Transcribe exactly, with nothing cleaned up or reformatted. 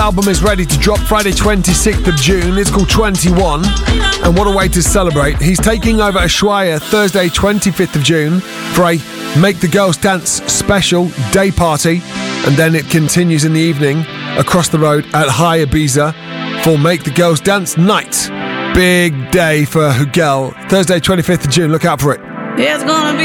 Album is ready to drop Friday twenty-sixth of June. It's called twenty-one, and what a way to celebrate. He's taking over Ushuaia Thursday twenty-fifth of June for a Make the Girls Dance special day party, and then it continues in the evening across the road at High Ibiza for Make the Girls Dance night. Big day for Hugel. Thursday twenty-fifth of June, look out for it. It's gonna be